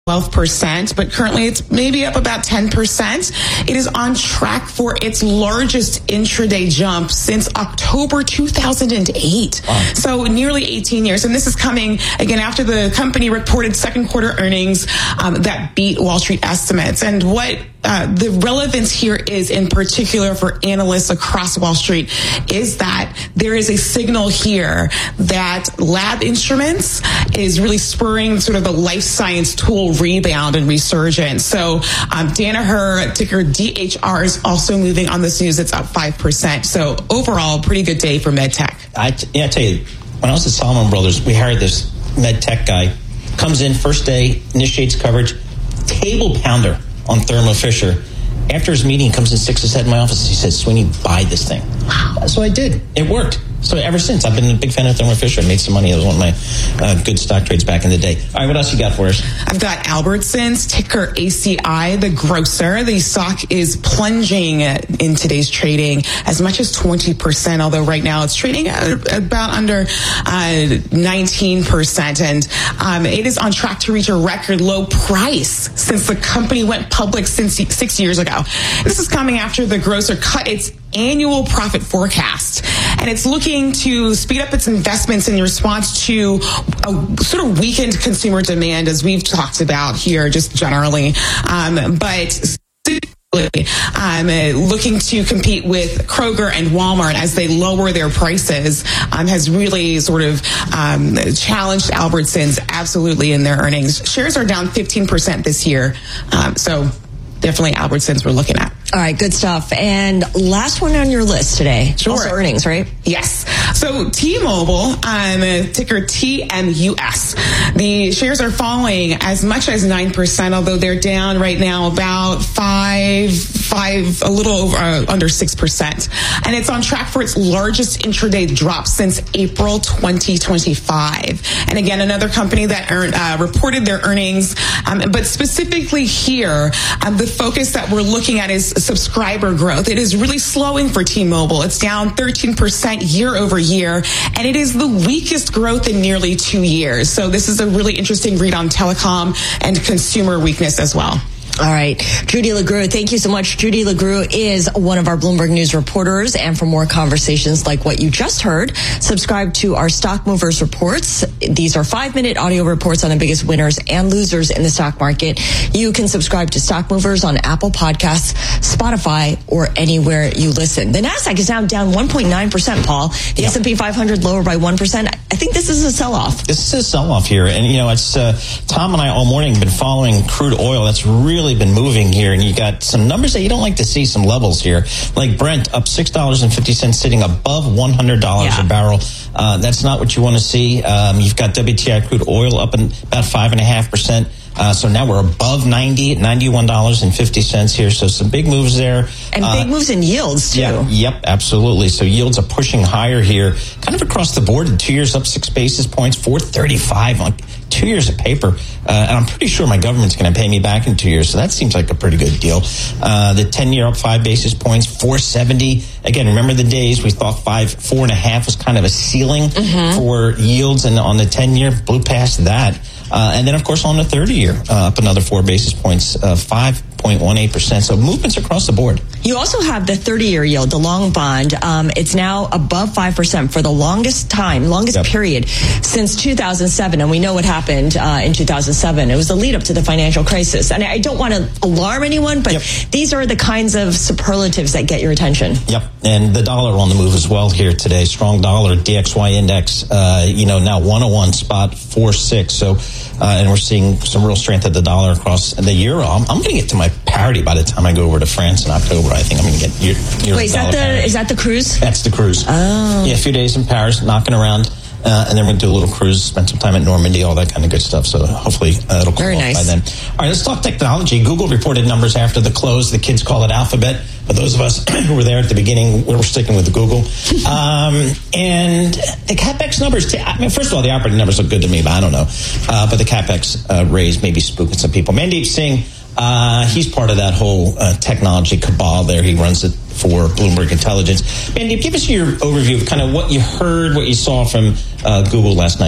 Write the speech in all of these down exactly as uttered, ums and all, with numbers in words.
twelve percent, but currently it's maybe up about ten percent. It is on track for its largest intraday jump since October two thousand eight. Wow. So nearly eighteen years. And this is coming, again, after the company reported second quarter earnings um, that beat Wall Street estimates. And what uh, the relevance here is, in particular for analysts across Wall Street, is that there is a signal here that lab instruments is really spurring sort of the life science tool rebound and resurgence. So um, Danaher, ticker D H R, is also moving on this news. It's up five percent. So overall, pretty good day for MedTech. I, t- yeah, I tell you, when I was at Salomon Brothers, we hired this MedTech guy. Comes in first day, initiates coverage, table pounder on Thermo Fisher. After his meeting, he comes and sticks his head in my office. He says, "Sweeney, buy this thing." Wow. So I did. It worked. So ever since, I've been a big fan of Thermo Fisher. I made some money. It was one of my uh, good stock trades back in the day. All right, what else you got for us? I've got Albertsons, ticker A C I, the grocer. The stock is plunging in today's trading as much as twenty percent, although right now it's trading at about under uh, nineteen percent. And um, it is on track to reach a record low price since the company went public since six years ago. This is coming after the grocer cut its annual profit forecast, and it's looking to speed up its investments in response to a sort of weakened consumer demand, as we've talked about here just generally. Um, but Um, looking to compete with Kroger and Walmart as they lower their prices um, has really sort of um, challenged Albertsons absolutely in their earnings. Shares are down fifteen percent this year. Um, so definitely Albertsons we're looking at. All right, good stuff. And last one on your list today. Sure. Also earnings, right? Yes. So T-Mobile, um, ticker T M U S. The shares are falling as much as nine percent, although they're down right now about five, five, a little over, uh, under six percent. And it's on track for its largest intraday drop since April twenty twenty-five. And again, another company that earned, uh, reported their earnings. Um, but specifically here, um, the focus that we're looking at is subscriber growth. It is really slowing for T-Mobile. It's down thirteen percent year over year, and it is the weakest growth in nearly two years. So this is a really interesting read on telecom and consumer weakness as well. All right. Judy LaGrue, thank you so much. Judy LaGrue is one of our Bloomberg News reporters. And for more conversations like what you just heard, subscribe to our Stock Movers reports. These are five-minute audio reports on the biggest winners and losers in the stock market. You can subscribe to Stock Movers on Apple Podcasts, Spotify, or anywhere you listen. The NASDAQ is now down one point nine percent, Paul. The yep. S and P five hundred lower by one percent. I think this is a sell-off. This is a sell-off here. And, you know, it's uh, Tom and I all morning have been following crude oil. That's really been moving here, and you got some numbers that you don't like to see, some levels here, like Brent up six dollars and fifty cents, sitting above one hundred dollars yeah. a barrel. Uh, that's not what you want to see. Um, you've got W T I crude oil up in about five and a half percent. Uh, so now we're above ninety at ninety-one dollars and fifty cents here. So some big moves there. And uh, big moves in yields, too. Yeah, yep, absolutely. So yields are pushing higher here, kind of across the board. Two years up six basis points, four thirty-five on two years of paper. Uh, and I'm pretty sure my government's going to pay me back in two years. So that seems like a pretty good deal. Uh, the ten-year up five basis points, four seventy. Again, remember the days we thought five, four and a half was kind of a ceiling mm-hmm. for yields, and on the ten-year blew past that. Uh, and then, of course, on the thirty-year, uh, up another four basis points, uh, five point one eight percent. So movements across the board. You also have the thirty-year yield, the long bond. Um, it's now above five percent for the longest time, longest yep. period since two thousand seven. And we know what happened uh, in two thousand seven. It was the lead up to the financial crisis. And I don't want to alarm anyone, but yep. these are the kinds of superlatives that get your attention. Yep. And the dollar on the move as well here today. Strong dollar, D X Y index, uh, you know, now one oh one spot four six. So, uh, and we're seeing some real strength of the dollar across the euro. I'm, I'm going to get to my parity by the time I go over to France in October. I think I'm going to get your, your Wait, is that the parity. Is that the cruise? That's the cruise. Oh. Yeah, a few days in Paris, knocking around. Uh, and then we're going to do a little cruise, spend some time at Normandy, all that kind of good stuff. So hopefully uh, it'll cool Very off nice. by then. All right, let's talk technology. Google reported numbers after the close. The kids call it Alphabet. But those of us who were there at the beginning, we're sticking with Google. Um, and the CapEx numbers, I mean, first of all, the operating numbers look good to me, but I don't know. Uh, but the CapEx uh, raise may be spooking some people. Mandeep Singh, uh, he's part of that whole uh, technology cabal there. He runs it for Bloomberg Intelligence. Mandeep, give us your overview of kind of what you heard, what you saw from uh, Google last night.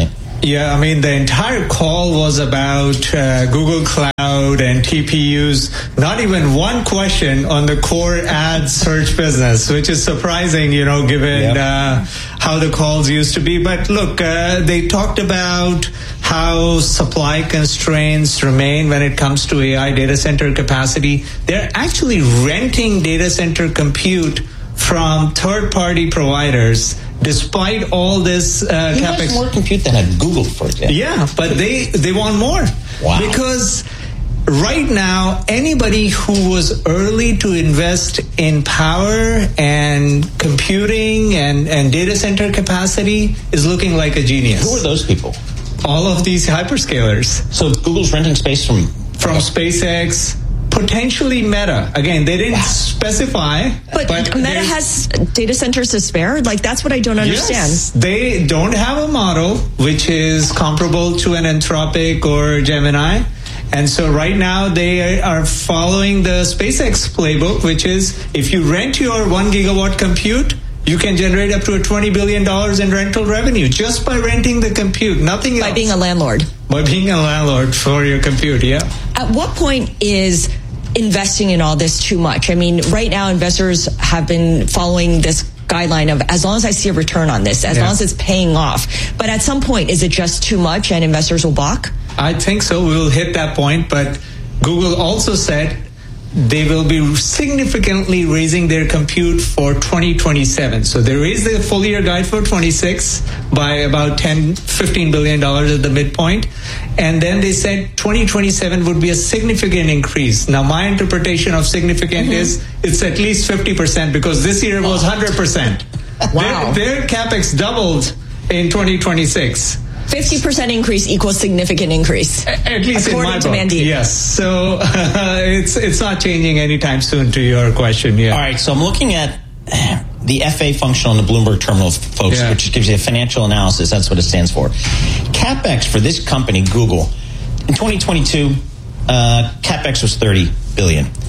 Yeah, I mean, the entire call was about uh, Google Cloud and T P Us. Not even one question on the core ad search business, which is surprising, you know, given yep. uh, how the calls used to be. But look, uh, they talked about how supply constraints remain when it comes to A I data center capacity. They're actually renting data center compute from third-party providers, despite all this uh, he capex. Has more compute than at Google, for example. Yeah, but they they want more. Wow. Because right now, anybody who was early to invest in power and computing and, and data center capacity is looking like a genius. Who are those people? All of these hyperscalers. So Google's renting space from from SpaceX. Potentially Meta. Again, they didn't wow. specify. But, but Meta has data centers to spare? Like, that's what I don't understand. Yes, they don't have a model which is comparable to an Anthropic or Gemini. And so right now they are following the SpaceX playbook, which is if you rent your one gigawatt compute, you can generate up to twenty billion dollars in rental revenue just by renting the compute, nothing else. By being a landlord. By being a landlord for your compute, yeah. At what point is investing in all this too much? I mean, right now investors have been following this guideline of as long as I see a return on this, as yeah. long as it's paying off. But at some point, is it just too much and investors will balk? I think so. We'll hit that point. But Google also said they will be significantly raising their compute for twenty twenty-seven. So they raised the full year guide for twenty-six by about ten, fifteen billion dollars at the midpoint. And then they said twenty twenty-seven would be a significant increase. Now, my interpretation of significant mm-hmm. is it's at least fifty percent because this year was one hundred percent. Wow. Their, their capex doubled in twenty twenty-six. fifty percent increase equals significant increase. At least according in my to book. Mandeep. Yes. So uh, it's it's not changing anytime soon to your question. Yeah. All right. So I'm looking at the F A function on the Bloomberg terminal, folks, yeah. which gives you a financial analysis. That's what it stands for. CapEx for this company, Google, in twenty twenty-two, uh, CapEx was thirty billion dollars.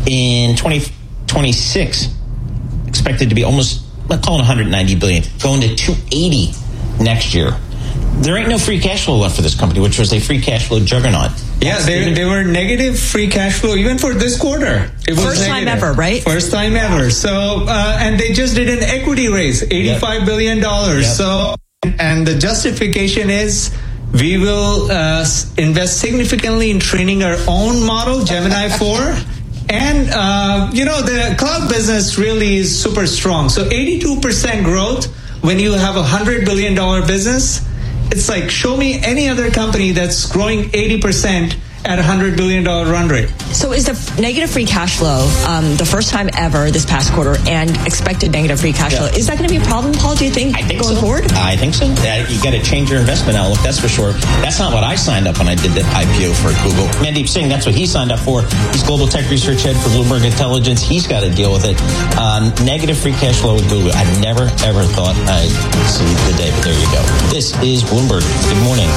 In twenty twenty-six, expected to be almost, let's call it one hundred ninety billion dollars, going to two hundred eighty next year. There ain't no free cash flow left for this company, which was a free cash flow juggernaut. Yeah, they, they were negative free cash flow even for this quarter. It was First negative. time ever, right? First time ever. So, uh, and they just did an equity raise, eighty-five yep. billion dollars. Yep. So, and the justification is we will uh, invest significantly in training our own model, Gemini four. And, uh, you know, the cloud business really is super strong. So eighty-two percent growth when you have a one hundred billion dollars business. It's like, show me any other company that's growing eighty percent at a one hundred billion dollars run rate. So is the f- negative free cash flow um, the first time ever this past quarter and expected negative free cash yeah. flow? Is that going to be a problem, Paul, do you think, I think going so. forward? I think so. Uh, you got to change your investment outlook, that's for sure. That's not what I signed up when I did the I P O for Google. Mandeep Singh, that's what he signed up for. He's Global Tech Research Head for Bloomberg Intelligence. He's got to deal with it. Um, negative free cash flow with Google. I never, ever thought I'd see the day, but there you go. This is Bloomberg. Good morning.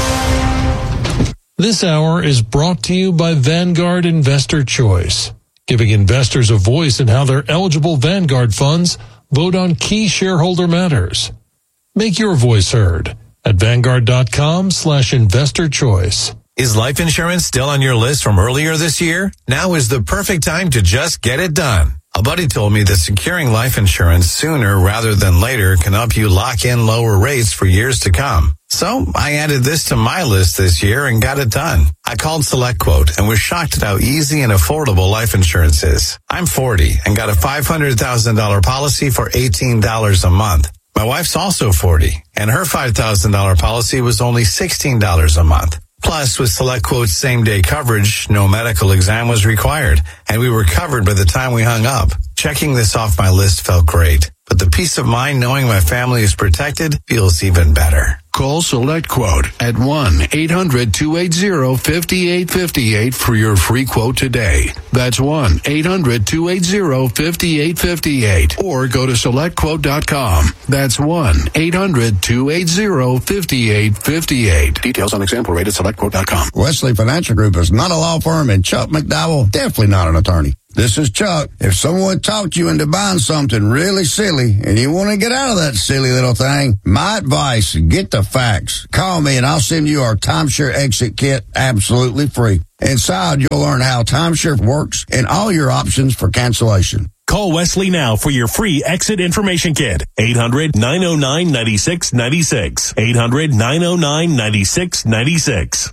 This hour is brought to you by Vanguard Investor Choice, giving investors a voice in how their eligible Vanguard funds vote on key shareholder matters. Make your voice heard at Vanguard.com slash investor choice. Is life insurance still on your list from earlier this year? Now is the perfect time to just get it done. A buddy told me that securing life insurance sooner rather than later can help you lock in lower rates for years to come. So I added this to my list this year and got it done. I called SelectQuote and was shocked at how easy and affordable life insurance is. I'm forty and got a five hundred thousand dollars policy for eighteen dollars a month. My wife's also forty and her five thousand dollars policy was only sixteen dollars a month. Plus, with SelectQuote's same-day coverage, no medical exam was required, and we were covered by the time we hung up. Checking this off my list felt great, but the peace of mind knowing my family is protected feels even better. Call SelectQuote at one eight hundred two eight zero five eight five eight for your free quote today. That's one eight hundred two eight zero five eight five eight. Or go to select quote dot com. That's one eight hundred two eight zero five eight five eight. Details on example rate at select quote dot com. Wesley Financial Group is not a law firm, and Chuck McDowell, definitely not an attorney. This is Chuck. If someone talked you into buying something really silly and you want to get out of that silly little thing, my advice, get the facts. Call me and I'll send you our timeshare exit kit absolutely free. Inside, you'll learn how timeshare works and all your options for cancellation. Call Wesley now for your free exit information kit. eight hundred, nine oh nine, nine six nine six. eight hundred, nine oh nine, nine six nine six.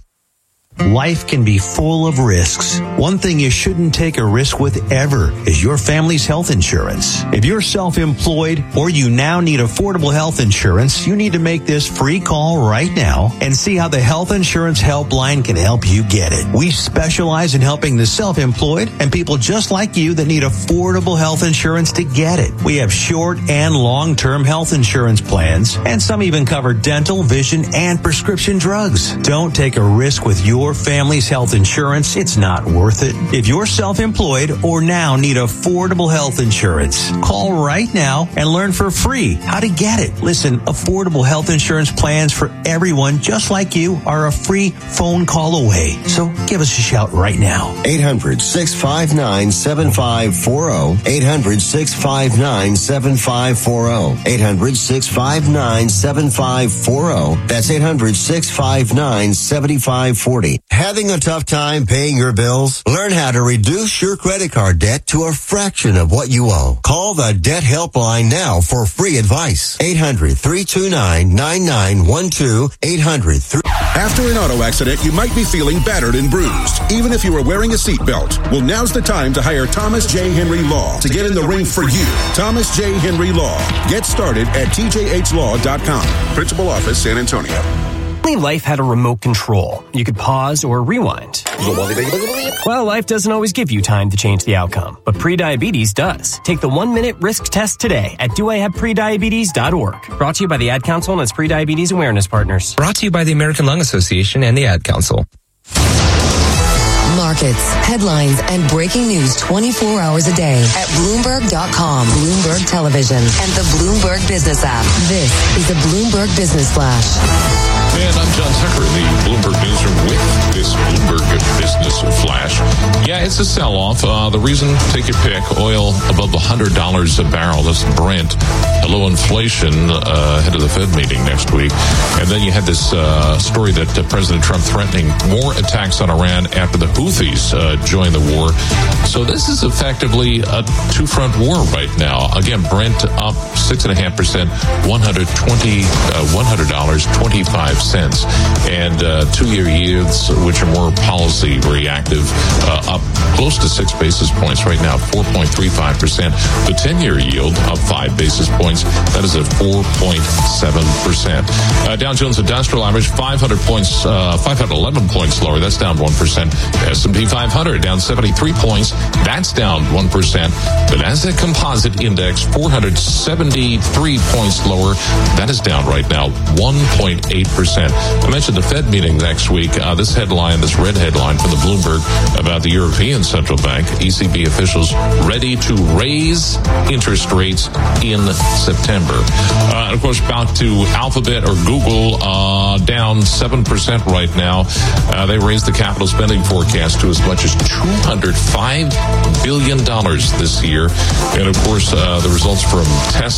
Life can be full of risks. One thing you shouldn't take a risk with ever is your family's health insurance. If you're self-employed or you now need affordable health insurance, you need to make this free call right now and see how the Health Insurance Helpline can help you get it. We specialize in helping the self-employed and people just like you that need affordable health insurance to get it. We have short and long-term health insurance plans, and some even cover dental, vision, and prescription drugs. Don't take a risk with your family's health insurance. It's not worth it. If you're self-employed or now need affordable health insurance, call right now and learn for free how to get it. Listen, affordable health insurance plans for everyone just like you are a free phone call away. So give us a shout right now. eight hundred, six five nine, seven five four zero. eight hundred, six five nine, seven five four zero. eight hundred, six five nine, seven five four zero. That's eight hundred, six five nine, seven five four zero. Having a tough time paying your bills? Learn how to reduce your credit card debt to a fraction of what you owe. Call the Debt Helpline now for free advice. eight hundred, three two nine, nine nine one two. eight hundred, three After an auto accident, you might be feeling battered and bruised, even if you were wearing a seatbelt. Well, now's the time to hire Thomas J. Henry Law to get in the ring for you. Thomas J. Henry Law. Get started at T J H law dot com. Principal Office, San Antonio. Only life had a remote control. You could pause or rewind. Well, life doesn't always give you time to change the outcome, but prediabetes does. Take the one-minute risk test today at do I have prediabetes dot org. Brought to you by the Ad Council and its prediabetes awareness partners. Brought to you by the American Lung Association and the Ad Council. Markets, headlines, and breaking news twenty-four hours a day at Bloomberg dot com, Bloomberg Television, and the Bloomberg Business app. This is the Bloomberg Business Flash. And I'm John Tucker in the Bloomberg Newsroom with this Bloomberg Business Flash. Yeah, it's a sell-off. Uh, the reason, take your pick, oil above one hundred dollars a barrel. That's Brent. A low inflation uh, ahead of the Fed meeting next week. And then you had this uh, story that uh, President Trump threatening more attacks on Iran after the Houthis uh, join the war. So this is effectively a two-front war right now. Again, Brent up six point five percent, one hundred twenty dollars, uh, one hundred dollars and twenty-five cents. And uh, two-year yields, which are more policy reactive, uh, up close to six basis points right now, four point three five percent. The ten-year yield up five basis points. That is at four point seven percent. Uh, Dow Jones Industrial Average five hundred points, uh, five hundred eleven points lower. That's down one percent. S and P five hundred down seventy-three points. That's down one percent. The Nasdaq Composite Index four hundred seventy-three points lower. That is down right now one point eight percent. I mentioned the Fed meeting next week. Uh, this headline, this red headline from the Bloomberg about the European Central Bank, E C B officials ready to raise interest rates in September. Uh, and of course, back to Alphabet or Google, uh, down seven percent right now. Uh, they raised the capital spending forecast to as much as two hundred five billion dollars this year. And of course, uh, the results from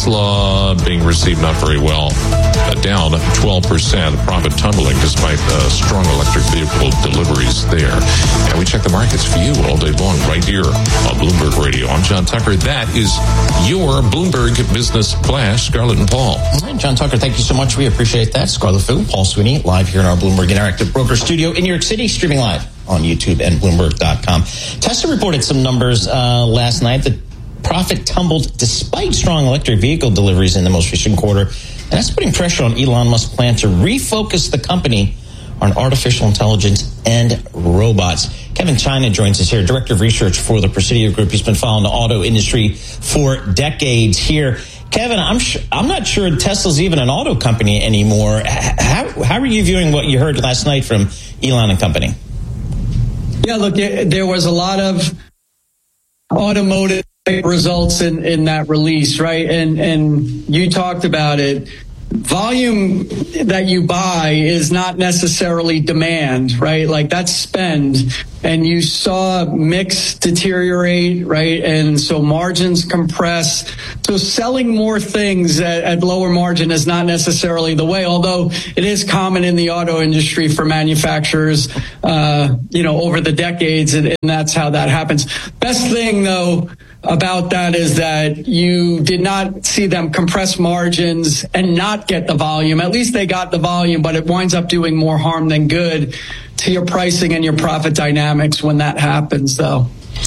Tesla being received not very well, uh, down twelve percent. Profit tumbling despite uh, strong electric vehicle deliveries there. And we check the markets for you all day long right here on Bloomberg Radio. I'm John Tucker. That is your Bloomberg Business Flash. Scarlett and Paul. All right, John Tucker, thank you so much. We appreciate that. Scarlett Fu, Paul Sweeney, live here in our Bloomberg Interactive Broker Studio in New York City, streaming live on YouTube and Bloomberg dot com. Tesla reported some numbers uh, last night. The profit tumbled despite strong electric vehicle deliveries in the most recent quarter. And that's putting pressure on Elon Musk's plan to refocus the company on artificial intelligence and robots. Kevin China joins us here, Director of Research for the Presidio Group. He's been following the auto industry for decades here. Kevin, I'm sh- I'm not sure Tesla's even an auto company anymore. How, how are you viewing what you heard last night from Elon and company? Yeah, look, there was a lot of automotive results in, in that release, right? And and you talked about it. volume that you buy is not necessarily demand, right? Like that's spend. And you saw mix deteriorate, right? And so margins compress. So selling more things at, at lower margin is not necessarily the way, although it is common in the auto industry for manufacturers, uh, you know, over the decades, and, and that's how that happens. Best thing, though, about that is that you did not see them compress margins and not get the volume. At least they got the volume, but it winds up doing more harm than good to your pricing and your profit dynamics when that happens, though.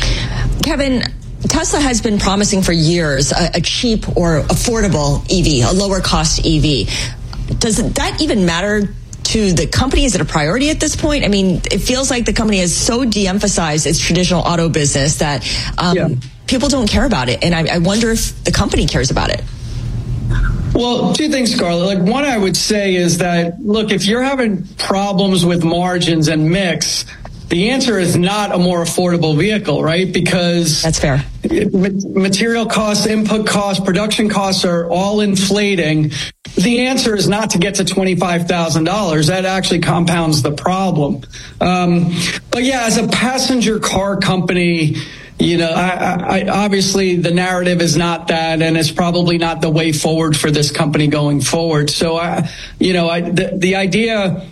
Kevin, Tesla has been promising for years a, a cheap or affordable E V, a lower cost E V. Does that even matter to the company? Is it a priority at this point? I mean, it feels like the company has so de-emphasized its traditional auto business that um, yeah. people don't care about it. And I, I wonder if the company cares about it. Well, two things, Scarlett. Like one, I would say is that, look, if you're having problems with margins and mix, the answer is not a more affordable vehicle, right? Because that's fair. Material costs, input costs, production costs are all inflating. The answer is not to get to twenty-five thousand dollars. That actually compounds the problem. Um, but yeah, as a passenger car company, you know, I, I, obviously the narrative is not that, and it's probably not the way forward for this company going forward. So, I, you know, I, the, the idea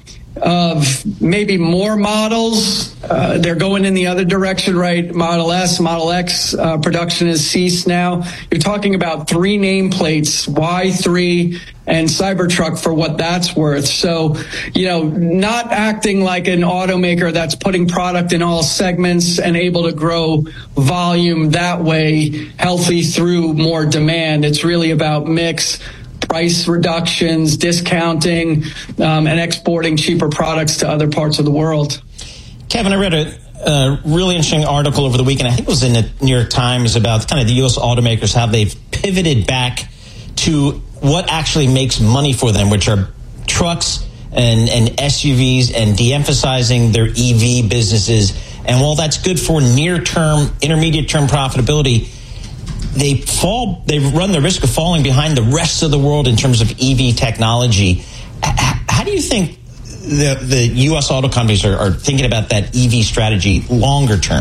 of maybe more models, uh, they're going in the other direction, right? Model S, Model X uh, production has ceased now. You're talking about three nameplates, Y three and Cybertruck, for what that's worth. So, you know, not acting like an automaker that's putting product in all segments and able to grow volume that way, healthy through more demand. It's really about mix, price reductions, discounting, um, and exporting cheaper products to other parts of the world. Kevin, I read a uh, really interesting article over the weekend. I think it was in the New York Times about kind of the U S automakers, how they've pivoted back to what actually makes money for them, which are trucks and, and S U Vs, and de-emphasizing their E V businesses. And while that's good for near-term, intermediate-term profitability, they fall. They run the risk of falling behind the rest of the world in terms of E V technology. How do you think the the U S auto companies are, are thinking about that E V strategy longer term?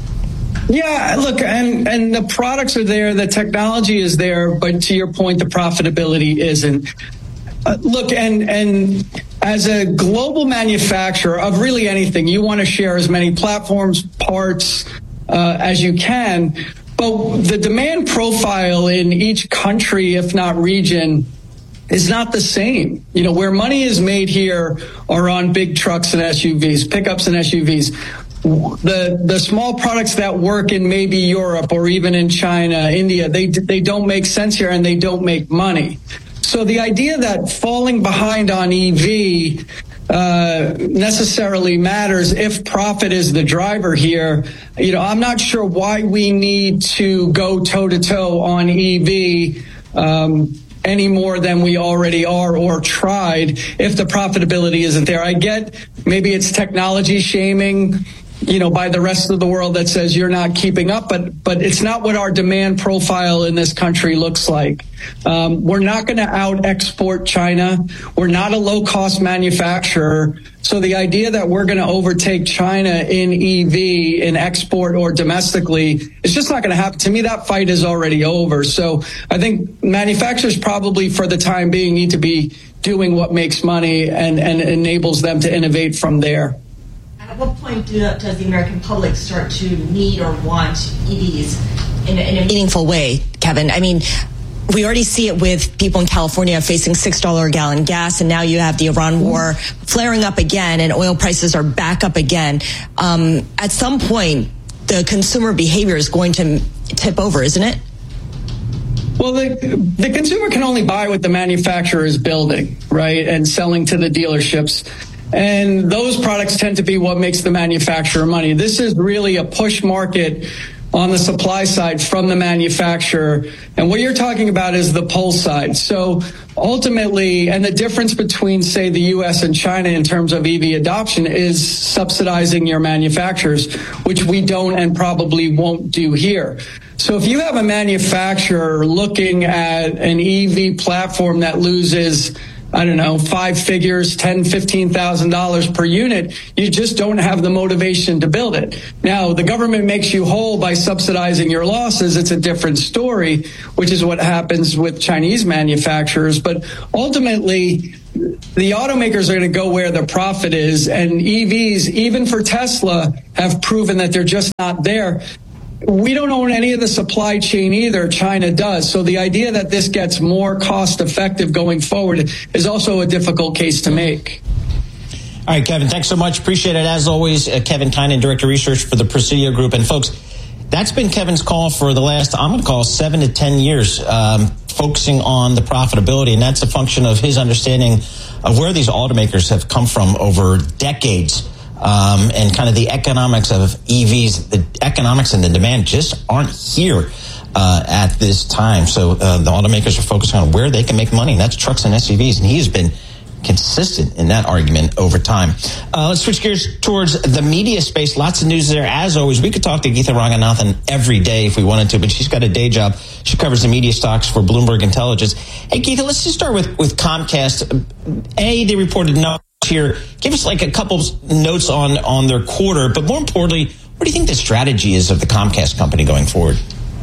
Yeah, look, and and the products are there, the technology is there, but to your point, the profitability isn't. Uh, look, and and as a global manufacturer of really anything, you want to share as many platforms, parts uh, as you can. But the demand profile in each country, if not region, is not the same. You know, where money is made here are on big trucks and S U Vs, pickups and S U Vs. The the small products that work in maybe Europe or even in China, India, they they don't make sense here and they don't make money. So the idea that falling behind on E V uh, necessarily matters if profit is the driver here, you know, I'm not sure why we need to go toe to toe on E V um, any more than we already are or tried if the profitability isn't there. I get maybe it's technology shaming, you know, by the rest of the world that says you're not keeping up, but but it's not what our demand profile in this country looks like. Um, we're not going to out export China. We're not a low cost manufacturer. So the idea that we're going to overtake China in E V in export or domestically is just not going to happen. To me, that fight is already over. So I think manufacturers probably for the time being need to be doing what makes money and, and enables them to innovate from there. At what point do, does the American public start to need or want E Vs in a, in a meaningful way, Kevin? I mean, we already see it with people in California facing six dollars a gallon gas, and now you have the Iran war flaring up again, and oil prices are back up again. Um, at some point, the consumer behavior is going to tip over, isn't it? Well, the, the consumer can only buy what the manufacturer is building, right, and selling to the dealerships. And those products tend to be what makes the manufacturer money. This is really a push market on the supply side from the manufacturer. And what you're talking about is the pull side. So ultimately, and the difference between, say, the U S and China in terms of E V adoption is subsidizing your manufacturers, which we don't and probably won't do here. So if you have a manufacturer looking at an E V platform that loses, I don't know, five figures, ten, fifteen thousand dollars per unit, you just don't have the motivation to build it. Now, the government makes you whole by subsidizing your losses. It's a different story, which is what happens with Chinese manufacturers. But ultimately, the automakers are going to go where the profit is, and E Vs, even for Tesla, have proven that they're just not there. We don't own any of the supply chain either. China does. So the idea that this gets more cost effective going forward is also a difficult case to make. All right, Kevin, thanks so much. Appreciate it. As always, uh, Kevin Tynan, Director of Research for the Presidio Group. And folks, that's been Kevin's call for the last, I'm going to call seven to ten years, um, focusing on the profitability. And that's a function of his understanding of where these automakers have come from over decades. Um, and kind of the economics of E Vs, the economics and the demand just aren't here uh, at this time. So uh, the automakers are focusing on where they can make money, and that's trucks and S U Vs. And he has been consistent in that argument over time. Uh, let's switch gears towards the media space. Lots of news there. As always, we could talk to Geetha Ranganathan every day if we wanted to, but she's got a day job. She covers the media stocks for Bloomberg Intelligence. Hey, Geetha, let's just start with, with Comcast. A, they reported no here. Give us like a couple notes on, on their quarter, but more importantly, what do you think the strategy is of the Comcast company going forward?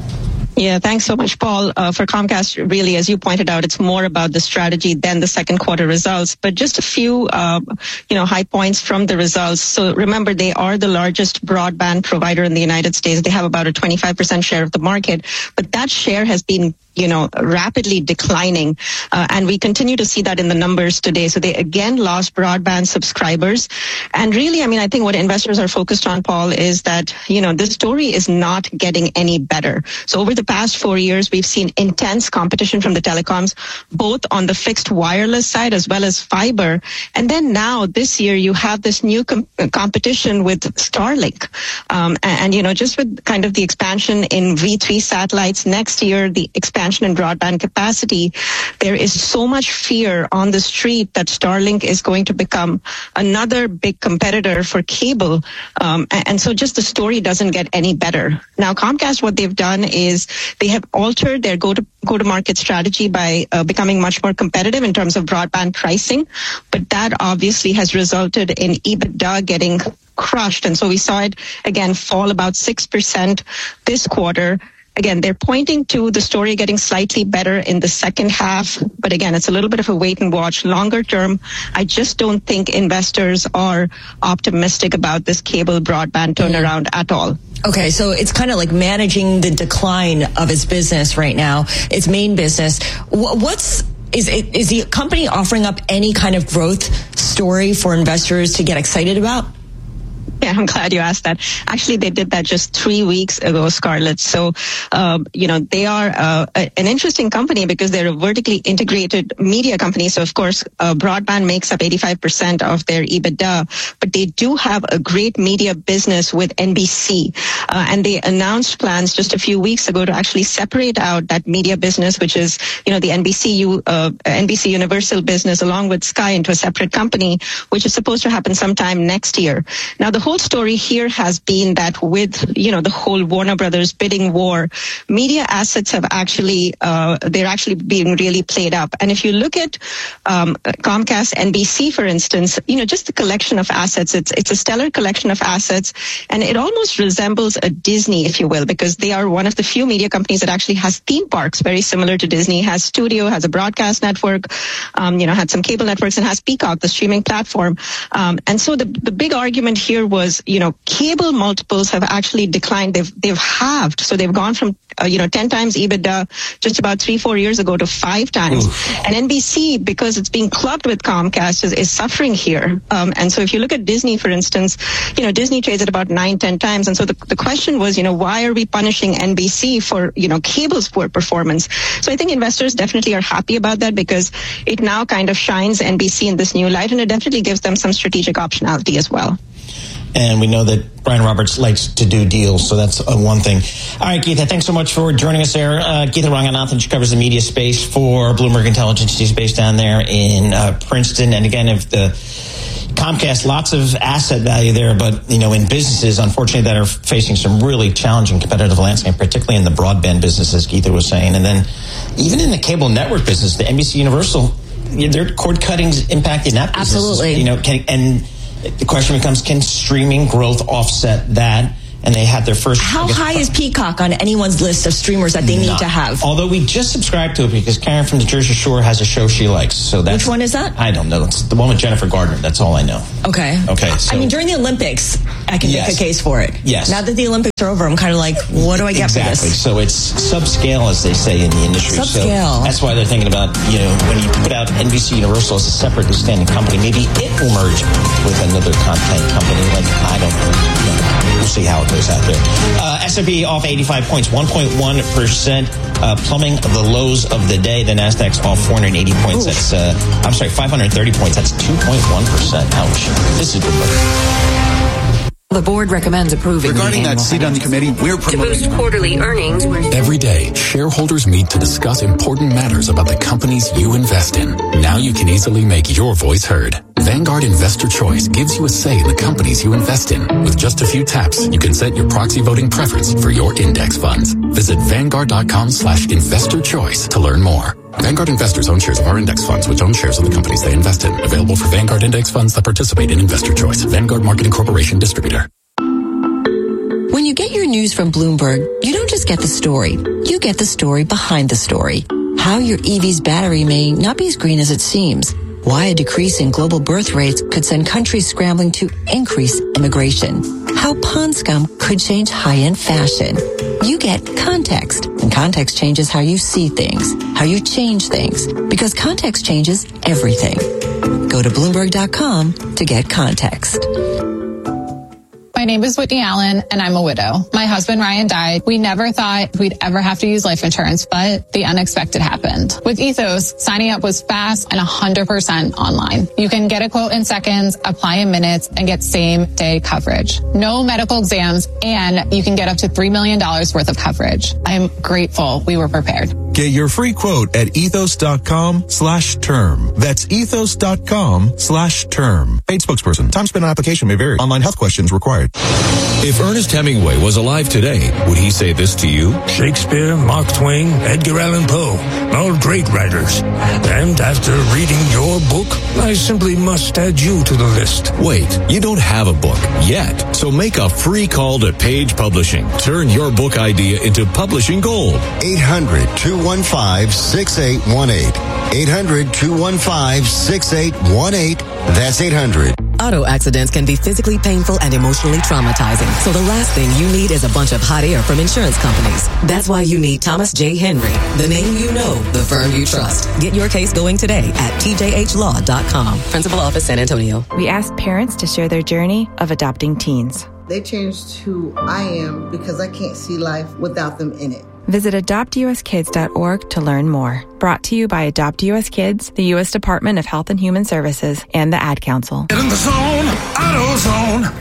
Yeah, thanks so much, Paul. Uh, for Comcast, really, as you pointed out, it's more about the strategy than the second quarter results. But just a few, uh, you know, high points from the results. So remember, they are the largest broadband provider in the United States. They have about a twenty-five percent share of the market, but that share has been, you know, rapidly declining. Uh, and we continue to see that in the numbers today. So they again lost broadband subscribers. And really, I mean, I think what investors are focused on, Paul, is that, you know, this story is not getting any better. So over the past four years, we've seen intense competition from the telecoms, both on the fixed wireless side as well as fiber. And then now this year, you have this new com- competition with Starlink. Um, and, and, you know, just with kind of the expansion in V three satellites next year, the expansion in broadband capacity, there is so much fear on the street that Starlink is going to become another big competitor for cable. Um, and, and so just the story doesn't get any better. Now, Comcast, what they've done is they have altered their go to go to market strategy by uh, becoming much more competitive in terms of broadband pricing. But that obviously has resulted in EBITDA getting crushed. And so we saw it again fall about six percent this quarter. Again, they're pointing to the story getting slightly better in the second half. But again, it's a little bit of a wait and watch. Longer term, I just don't think investors are optimistic about this cable broadband turnaround at all. Okay, so it's kind of like managing the decline of its business right now, its main business. What's is it, is the company offering up any kind of growth story for investors to get excited about? Yeah, I'm glad you asked that. Actually, they did that just three weeks ago, Scarlett. So, um, you know, they are uh, a, an interesting company because they're a vertically integrated media company. So, of course, uh, broadband makes up eighty-five percent of their EBITDA, but they do have a great media business with N B C. Uh, and they announced plans just a few weeks ago to actually separate out that media business, which is, you know, the N B C U, uh, N B C Universal business along with Sky into a separate company, which is supposed to happen sometime next year. Now, the whole story here has been that with, you know, the whole Warner Brothers bidding war, media assets have actually, uh, they're actually being really played up. And if you look at um, Comcast N B C, for instance, you know, just the collection of assets, it's, it's a stellar collection of assets. And it almost resembles a Disney, if you will, because they are one of the few media companies that actually has theme parks very similar to Disney, has studio, has a broadcast network, um, you know, had some cable networks, and has Peacock, the streaming platform. Um, and so the, the big argument here was, you know, cable multiples have actually declined. They've they've halved. So they've gone from, uh, you know, ten times EBITDA just about three, four years ago to five times. Oof. And N B C, because it's being clubbed with Comcast, is, is suffering here. Um, and so if you look at Disney, for instance, you know, Disney trades at about nine, ten times. And so the, the question was, you know, why are we punishing N B C for, you know, cable's poor performance? So I think investors definitely are happy about that because it now kind of shines N B C in this new light, and it definitely gives them some strategic optionality as well. And we know that Brian Roberts likes to do deals, so that's uh, one thing. All right, Geetha, thanks so much for joining us there. Uh, Geetha Ranganathan, she covers the media space for Bloomberg Intelligence. She's based down there in uh, Princeton. And again, if the Comcast, lots of asset value there, but, you know, in businesses, unfortunately, that are facing some really challenging competitive landscape, particularly in the broadband business, as Geetha was saying. And then even in the cable network business, the N B C Universal, their cord cutting's impacting that business. Absolutely. You know, can, and the question becomes, can streaming growth offset that? And they had their first... How guess, high is Peacock on anyone's list of streamers that they not, need to have? Although we just subscribed to it because Karen from the Jersey Shore has a show she likes. So that's, which one is that? I don't know. It's the one with Jennifer Gardner. That's all I know. Okay. Okay. So, I mean, during the Olympics, I can yes. make a case for it. Yes. Now that the Olympics are over, I'm kind of like, what do I get exactly. for this? So it's subscale, as they say in the industry. Subscale. So that's why they're thinking about, you know, when you put out N B C Universal as a separately standing company, maybe it will merge with another content company. Like, I don't know. You know we'll see how it goes out there. Uh, S and P off eighty-five points, one point one percent, uh, plumbing the lows of the day. The Nasdaq's off four hundred eighty points. Ooh. That's, uh, I'm sorry, five hundred thirty points. That's two point one percent. Ouch. This is good. The board recommends approving. Regarding that seat on the committee, we're promoting to boost quarterly earnings. Every day, shareholders meet to discuss important matters about the companies you invest in. Now you can easily make your voice heard. Vanguard Investor Choice gives you a say in the companies you invest in. With just a few taps, you can set your proxy voting preference for your index funds. Visit Vanguard.com slash investor choice to learn more. Vanguard investors own shares of our index funds, which own shares of the companies they invest in. Available for Vanguard index funds that participate in Investor Choice. Vanguard Marketing Corporation Distributor. When you get your news from Bloomberg, you don't just get the story. You get the story behind the story. How your E V's battery may not be as green as it seems. Why a decrease in global birth rates could send countries scrambling to increase immigration. How pond scum could change high-end fashion. You get context, and context changes how you see things, how you change things, because context changes everything. Go to Bloomberg dot com to get context. My name is Whitney Allen, and I'm a widow. My husband, Ryan, died. We never thought we'd ever have to use life insurance, but the unexpected happened. With Ethos, signing up was fast and one hundred percent online. You can get a quote in seconds, apply in minutes, and get same-day coverage. No medical exams, and you can get up to three million dollars worth of coverage. I am grateful we were prepared. Get your free quote at ethos.com slash term. That's ethos.com slash term. Paid spokesperson. Time spent on application may vary. Online health questions required. If Ernest Hemingway was alive today, would he say this to you? Shakespeare, Mark Twain, Edgar Allan Poe, all great writers. And after reading your book, I simply must add you to the list. Wait, you don't have a book yet. So make a free call to Page Publishing. Turn your book idea into publishing gold. eight hundred, two one five, six eight one eight. eight hundred, two one five, six eight one eight. That's eight hundred. Auto accidents can be physically painful and emotionally traumatizing. So the last thing you need is a bunch of hot air from insurance companies. That's why you need Thomas J. Henry, the name you know, the firm you trust. Get your case going today at T J H law dot com. Principal Office, San Antonio. We ask parents to share their journey of adopting teens. They changed who I am because I can't see life without them in it. Visit adopt u s kids dot org to learn more. Brought to you by Adopt U S Kids, the U S Department of Health and Human Services, and the Ad Council. Get in the zone, AutoZone.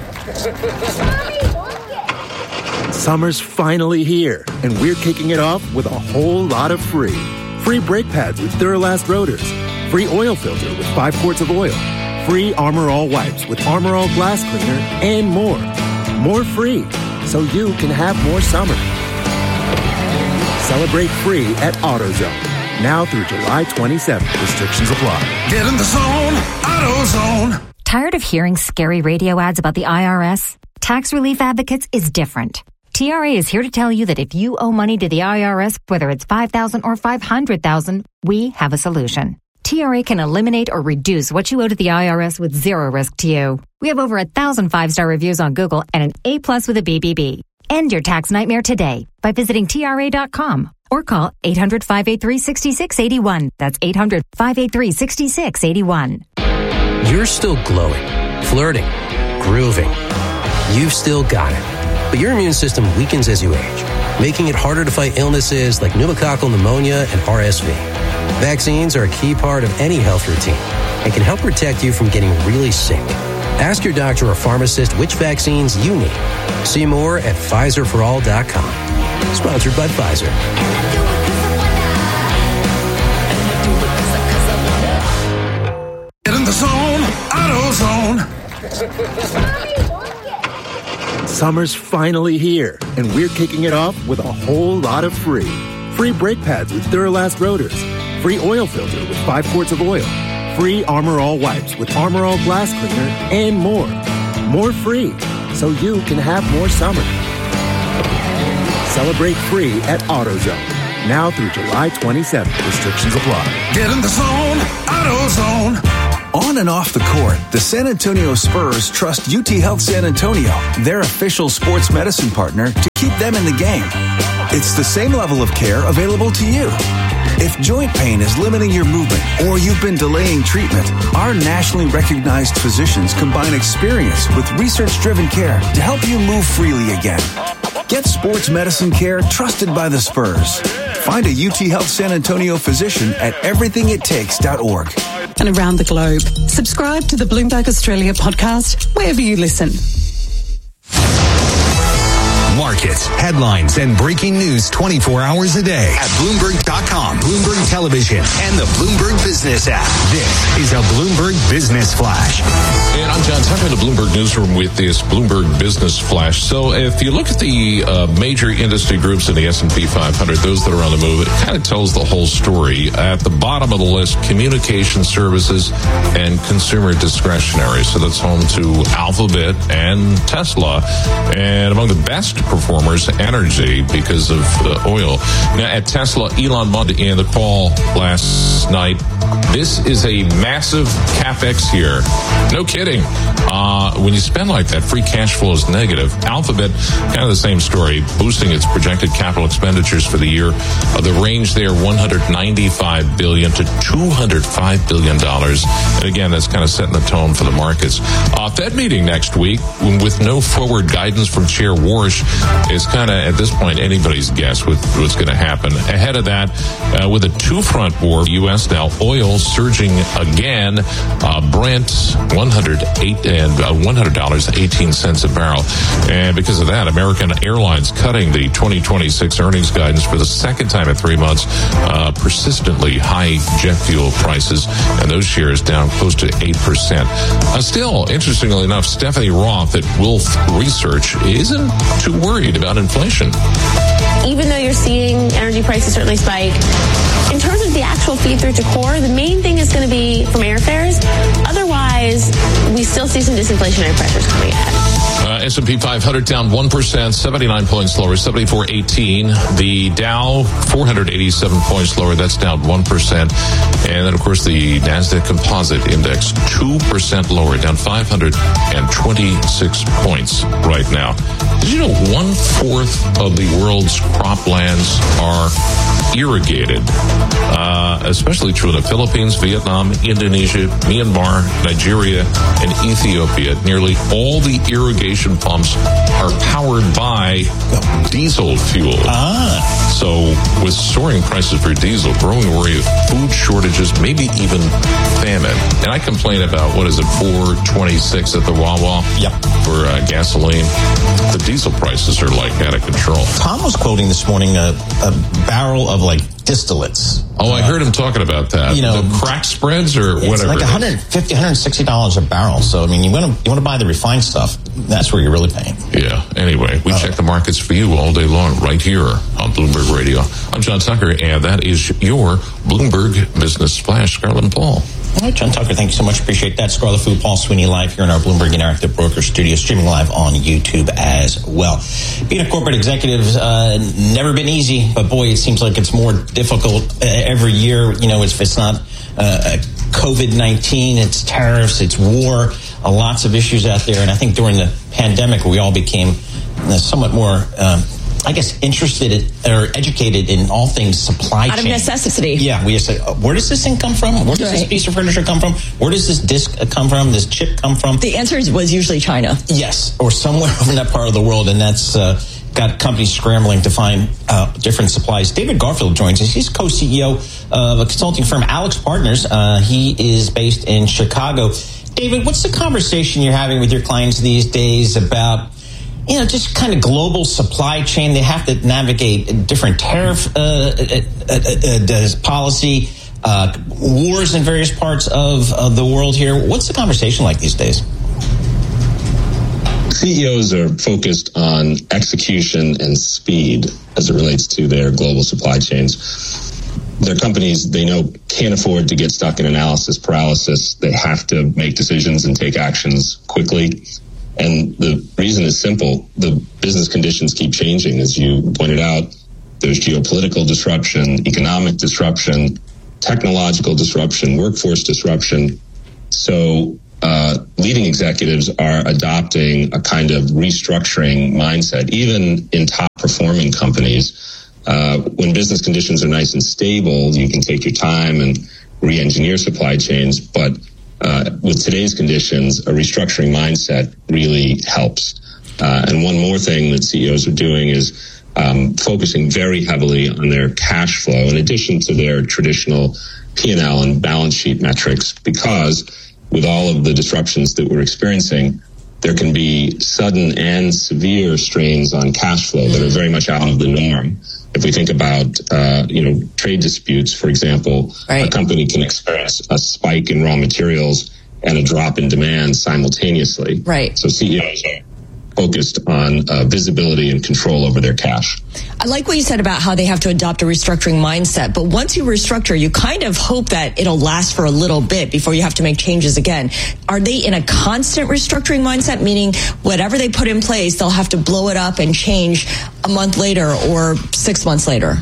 Summer's finally here, and we're kicking it off with a whole lot of free. Free brake pads with Duralast rotors. Free oil filter with five quarts of oil. Free Armor All wipes with Armor All glass cleaner, and more. More free, so you can have more summer. Celebrate free at AutoZone. Now through July twenty-seventh. Restrictions apply. Get in the zone, AutoZone. Tired of hearing scary radio ads about the I R S? Tax Relief Advocates is different. T R A is here to tell you that if you owe money to the I R S, whether it's five thousand dollars or five hundred thousand dollars, we have a solution. T R A can eliminate or reduce what you owe to the I R S with zero risk to you. We have over a thousand five-star reviews on Google and an A plus with a B B B. End your tax nightmare today by visiting T R A dot com or call eight hundred, five eight three, six six eight one. That's eight hundred, five eight three, six six eight one. You're still glowing, flirting, grooving. You've still got it. But your immune system weakens as you age, making it harder to fight illnesses like pneumococcal pneumonia and R S V. Vaccines are a key part of any health routine and can help protect you from getting really sick. Ask your doctor or pharmacist which vaccines you need. See more at Pfizer for all dot com. Sponsored by Pfizer. Get in the zone, AutoZone. Summer's finally here, and we're kicking it off with a whole lot of free. Free brake pads with Duralast rotors. Free oil filter with five quarts of oil. Free Armor All wipes with Armor All glass cleaner, and more. More free, so you can have more summer. Celebrate free at AutoZone. Now through July twenty-seventh. Restrictions apply. Get in the zone, AutoZone. On and off the court, the San Antonio Spurs trust U T Health San Antonio, their official sports medicine partner, to keep them in the game. It's the same level of care available to you. If joint pain is limiting your movement or you've been delaying treatment, our nationally recognized physicians combine experience with research-driven care to help you move freely again. Get sports medicine care trusted by the Spurs. Find a U T Health San Antonio physician at everything it takes dot org. And around the globe, subscribe to the Bloomberg Australia podcast wherever you listen. Markets, headlines, and breaking news twenty-four hours a day at Bloomberg dot com, Bloomberg Television, and the Bloomberg Business app. This is a Bloomberg Business Flash. And I'm John Tucker in the Bloomberg Newsroom with this Bloomberg Business Flash. So if you look at the uh, major industry groups in the S and P five hundred, those that are on the move, it kind of tells the whole story. At the bottom of the list, communication services and consumer discretionary. So that's home to Alphabet and Tesla. And among the best performers, energy, because of uh, oil. Now, at Tesla, Elon Musk in the call last night, this is a massive CapEx year. No kidding. Uh, when you spend like that, free cash flow is negative. Alphabet, kind of the same story, boosting its projected capital expenditures for the year. Uh, the range there, one hundred ninety-five billion dollars to two hundred five billion dollars. And again, that's kind of setting the tone for the markets. Uh, Fed meeting next week with no forward guidance from Chair Warsh. Is kind of, at this point, anybody's guess with what's going to happen. Ahead of that, uh, with a two-front war, U S now, oil surging again. Uh, Brent, one hundred eight and uh, one hundred dollars and eighteen cents a barrel. And because of that, American Airlines cutting the twenty twenty-six earnings guidance for the second time in three months. Uh, persistently high jet fuel prices, and those shares down close to eight percent. Uh, still, interestingly enough, Stephanie Roth at Wolf Research isn't too worried about inflation. Even though you're seeing energy prices certainly spike, in terms of the actual feed through to core, the main thing is going to be from airfares. Otherwise, we still see some disinflationary pressures coming ahead. Uh, S and P five hundred down one percent, seventy-nine points lower, seventy-four eighteen. The Dow, four hundred eighty-seven points lower, that's down one percent. And then, of course, the NASDAQ Composite Index, two percent lower, down five hundred twenty-six points right now. Did you know one-fourth of the world's croplands are irrigated? Uh, especially true in the Philippines, Vietnam, Indonesia, Myanmar, Nigeria, and Ethiopia. Nearly all the irrigation pumps are powered by diesel fuel. Ah. So with soaring prices for diesel, growing worry of food shortages, maybe even famine. And I complain about, what is it, four twenty-six at the Wawa yep. for uh, gasoline. The diesel prices are like out of control. Tom was quoting this morning a, a barrel of like distillates. Oh, I heard him talking about that. You know, the crack spreads or it's whatever. It's like one hundred fifty dollars, one hundred sixty dollars a barrel. So, I mean, you want to you want to buy the refined stuff. That's where you're really paying. Yeah. Anyway, we oh. check the markets for you all day long right here on Bloomberg Radio. I'm John Tucker, and that is your Bloomberg Business Flash. Scarlett and Paul. All right, John Tucker, thank you so much. Appreciate that. Scarlett Fu, Paul Sweeney live here in our Bloomberg Interactive Broker studio, streaming live on YouTube as well. Being a corporate executive, uh, never been easy, but boy, it seems like it's more difficult uh, every year. You know, it's, it's not uh, COVID nineteen, it's tariffs, it's war, uh, lots of issues out there. And I think during the pandemic, we all became uh, somewhat more um, I guess, interested in, or educated in all things supply chain. Out of necessity. Yeah, we just say, oh, where does this thing come from? Where does right. this piece of furniture come from? Where does this disc come from? This chip come from? The answer was usually China. Yes, or somewhere over in that part of the world, and that's uh, got companies scrambling to find uh, different supplies. David Garfield joins us. He's co-C E O of a consulting firm, Alex Partners. Uh, he is based in Chicago. David, what's the conversation you're having with your clients these days about, you know, just kind of global supply chain? They have to navigate different tariff uh, uh, uh, uh, policy, uh, wars in various parts of, of the world here. What's the conversation like these days? C E Os are focused on execution and speed as it relates to their global supply chains. Their companies, they know, can't afford to get stuck in analysis paralysis. They have to make decisions and take actions quickly. And the reason is simple. The business conditions keep changing. As you pointed out, there's geopolitical disruption, economic disruption, technological disruption, workforce disruption. So uh, leading executives are adopting a kind of restructuring mindset, even in top-performing companies. Uh, when business conditions are nice and stable, you can take your time and re-engineer supply chains. But uh, with today's conditions, a restructuring mindset really helps. Uh, and one more thing that C E Os are doing is um, focusing very heavily on their cash flow in addition to their traditional P and L and balance sheet metrics, because with all of the disruptions that we're experiencing, there can be sudden and severe strains on cash flow that are very much out of the norm. If we think about, uh, you know, trade disputes, for example, right. A company can experience a spike in raw materials and a drop in demand simultaneously. Right. So C E Os are focused on uh, visibility and control over their cash. I like what you said about how they have to adopt a restructuring mindset, but once you restructure, you kind of hope that it'll last for a little bit before you have to make changes again. Are they in a constant restructuring mindset, meaning whatever they put in place, they'll have to blow it up and change a month later or six months later?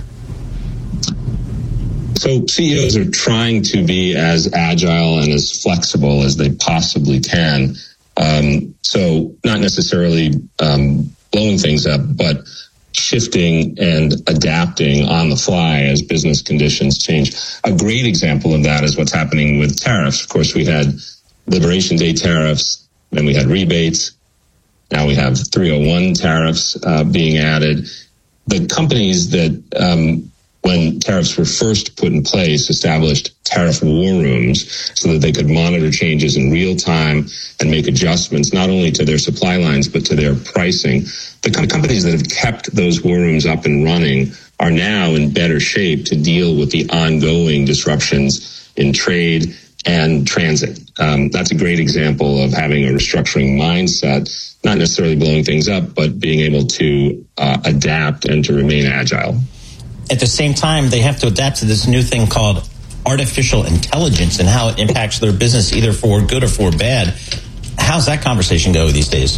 So C E Os are trying to be as agile and as flexible as they possibly can. Um, so not necessarily um, blowing things up, but shifting and adapting on the fly as business conditions change. A great example of that is what's happening with tariffs. Of course, we had Liberation Day tariffs, then we had rebates. Now we have three oh one tariffs uh, being added. The companies that, um, when tariffs were first put in place, established tariff war rooms so that they could monitor changes in real time and make adjustments not only to their supply lines but to their pricing. The kind of companies that have kept those war rooms up and running are now in better shape to deal with the ongoing disruptions in trade and transit. Um, that's a great example of having a restructuring mindset, not necessarily blowing things up, but being able to uh, adapt and to remain agile. At the same time, they have to adapt to this new thing called artificial intelligence and how it impacts their business either for good or for bad. How's that conversation go these days?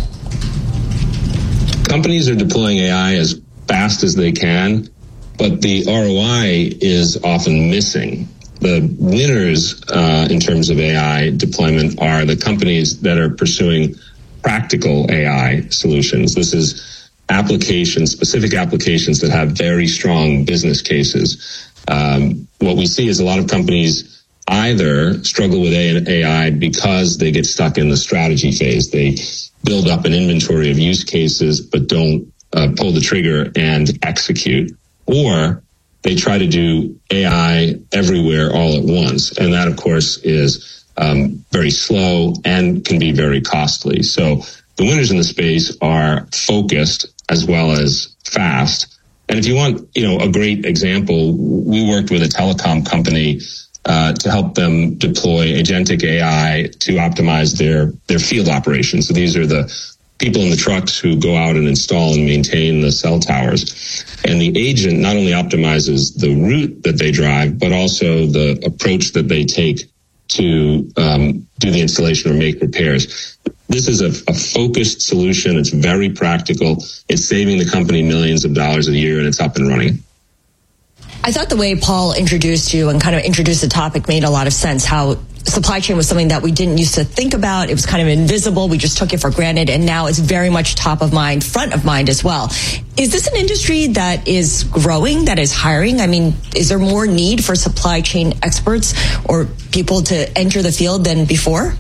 Companies are deploying A I as fast as they can, but the R O I is often missing. The winners uh, in terms of A I deployment are the companies that are pursuing practical A I solutions. This is applications, specific applications that have very strong business cases. Um, what we see is a lot of companies either struggle with A I because they get stuck in the strategy phase. They build up an inventory of use cases but don't uh, pull the trigger and execute, or they try to do A I everywhere all at once. And that, of course, is um, very slow and can be very costly. So the winners in the space are focused as well as fast. And if you want, you know, a great example, we worked with a telecom company uh, to help them deploy agentic A I to optimize their, their field operations. So these are the people in the trucks who go out and install and maintain the cell towers. And the agent not only optimizes the route that they drive, but also the approach that they take to um, do the installation or make repairs. This is a, a focused solution. It's very practical. It's saving the company millions of dollars a year, and it's up and running. I thought the way Paul introduced you and kind of introduced the topic made a lot of sense, how supply chain was something that we didn't used to think about. It was kind of invisible. We just took it for granted. And now it's very much top of mind, front of mind as well. Is this an industry that is growing, that is hiring? I mean, is there more need for supply chain experts or people to enter the field than before?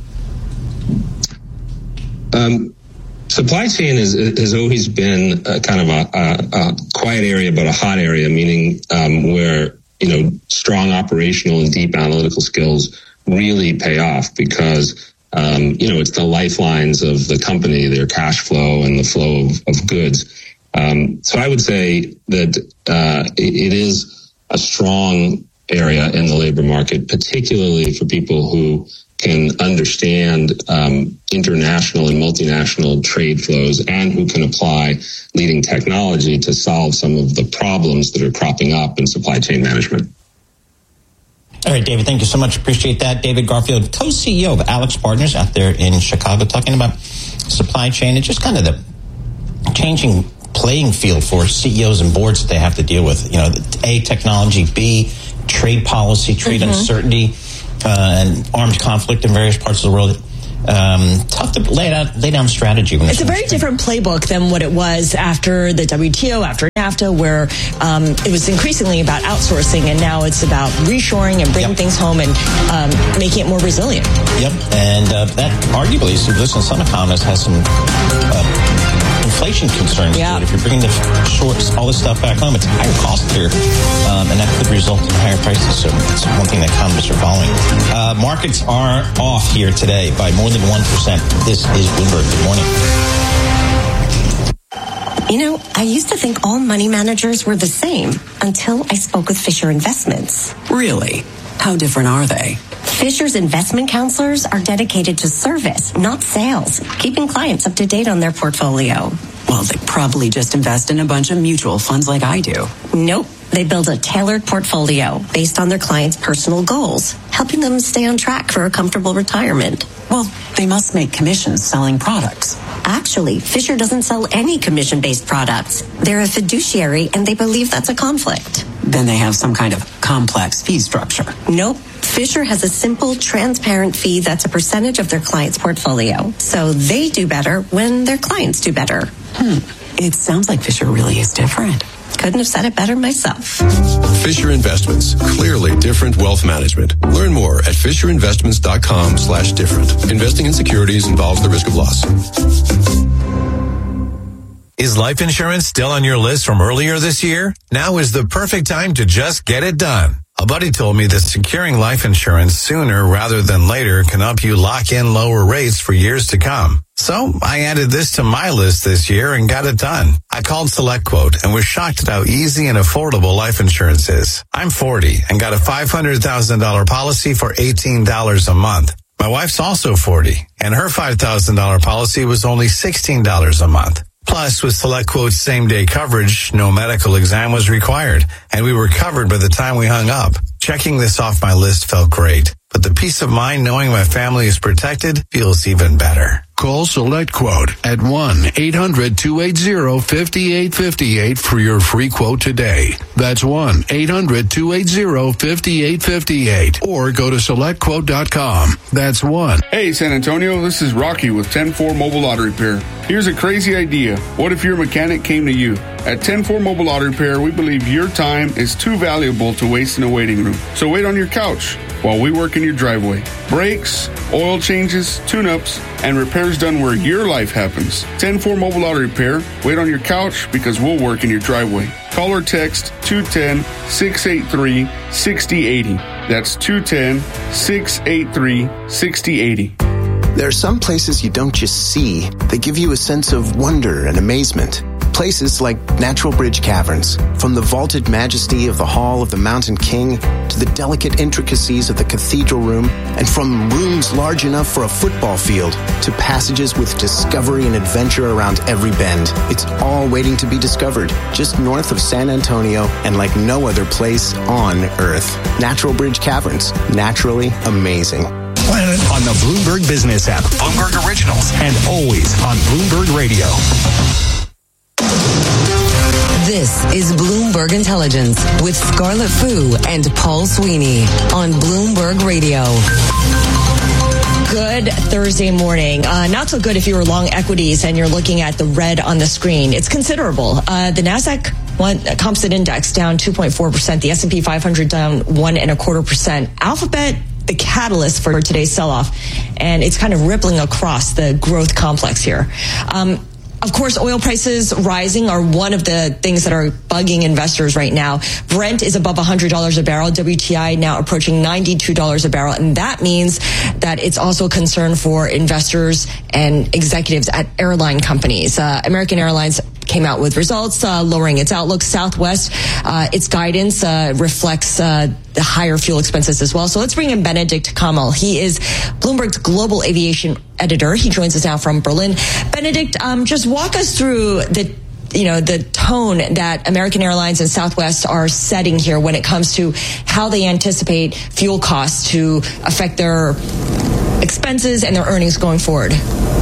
Um, supply chain is, has always been a kind of a, a, a quiet area, but a hot area, meaning um, where, you know, strong operational and deep analytical skills really pay off, because Um, you know, it's the lifelines of the company, their cash flow and the flow of, of goods. Um, so I would say that uh, it, it is a strong area in the labor market, particularly for people who can understand um, international and multinational trade flows and who can apply leading technology to solve some of the problems that are cropping up in supply chain management. All right, David, thank you so much. Appreciate that. David Garfield, co-C E O of Alex Partners out there in Chicago, talking about supply chain and just kind of the changing playing field for C E Os and boards that they have to deal with. You know, A, technology, B, trade policy, trade mm-hmm. uncertainty, uh, and armed conflict in various parts of the world. Um, tough to lay out, lay down strategy. When it's a very different playbook than what it was after the W T O, after NAFTA, where um, it was increasingly about outsourcing, and now it's about reshoring and bringing yep. things home and um, making it more resilient. Yep, and uh, that arguably, so listen, some economists has some uh, inflation concerns. Yeah. If you're bringing the shorts, all this stuff back home, it's a higher cost here, um, and that could result in higher prices. So it's one thing that economists are following. Uh, markets are off here today by more than one percent. This is Bloomberg. Good morning. You know, I used to think all money managers were the same until I spoke with Fisher Investments. Really? How different are they? Fisher's investment counselors are dedicated to service, not sales, keeping clients up to date on their portfolio. Well, they probably just invest in a bunch of mutual funds like I do. Nope. They build a tailored portfolio based on their clients' personal goals, helping them stay on track for a comfortable retirement. Well, they must make commissions selling products. Actually, Fisher doesn't sell any commission-based products. They're a fiduciary, and they believe that's a conflict. Then they have some kind of complex fee structure. Nope. Fisher has a simple, transparent fee that's a percentage of their client's portfolio. So they do better when their clients do better. Hmm. It sounds like Fisher really is different. Couldn't have said it better myself. Fisher Investments. Clearly different wealth management. Learn more at fisherinvestments.com slash different. Investing in securities involves the risk of loss. Is life insurance still on your list from earlier this year? Now is the perfect time to just get it done. A buddy told me that securing life insurance sooner rather than later can help you lock in lower rates for years to come. So I added this to my list this year and got it done. I called SelectQuote and was shocked at how easy and affordable life insurance is. I'm forty and got a five hundred thousand dollars policy for eighteen dollars a month. My wife's also forty and her five thousand dollars policy was only sixteen dollars a month. Plus, with SelectQuote's same-day coverage, no medical exam was required, and we were covered by the time we hung up. Checking this off my list felt great, but the peace of mind knowing my family is protected feels even better. Call SelectQuote at one eight hundred two eight zero five eight five eight for your free quote today. That's one eight hundred two eight zero five eight five eight. Or go to select quote dot com. That's one. Hey, San Antonio, this is Rocky with ten four Mobile Auto Repair. Here's a crazy idea. What if your mechanic came to you? At ten four Mobile Auto Repair, we believe your time is too valuable to waste in a waiting room. So wait on your couch while we work in your driveway. Brakes, oil changes, tune-ups, and repairs done where your life happens. ten four Mobile Auto Repair. Wait on your couch because we'll work in your driveway. Call or text two one zero, six eight three, six zero eight zero. That's two one zero, six eight three, six zero eight zero. There are some places you don't just see. They give you a sense of wonder and amazement. Places like Natural Bridge Caverns. From the vaulted majesty of the Hall of the Mountain King to the delicate intricacies of the cathedral room, and from rooms large enough for a football field to passages with discovery and adventure around every bend. It's all waiting to be discovered just north of San Antonio and like no other place on Earth. Natural Bridge Caverns. Naturally amazing. Planet on the Bloomberg Business app, Bloomberg Originals, and always on Bloomberg Radio. This is Bloomberg Intelligence with Scarlett Fu and Paul Sweeney on Bloomberg Radio. Good Thursday morning. Uh, not so good if you were long equities and you're looking at the red on the screen. It's considerable. Uh, the NASDAQ one, Composite Index down two point four percent. The S and P five hundred down one and a quarter percent. Alphabet, the catalyst for today's sell-off, and it's kind of rippling across the growth complex here. Um, of course, oil prices rising are one of the things that are bugging investors right now. Brent is above one hundred dollars a barrel. W T I now approaching ninety-two dollars a barrel. And that means that it's also a concern for investors and executives at airline companies. Uh, American Airlines came out with results, uh, lowering its outlook. Southwest, uh, its guidance uh, reflects uh, the higher fuel expenses as well. So let's bring in Benedict Kamal. He is Bloomberg's global aviation editor. He joins us now from Berlin. Benedict, um, just walk us through the you know, the tone that American Airlines and Southwest are setting here when it comes to how they anticipate fuel costs to affect their expenses and their earnings going forward.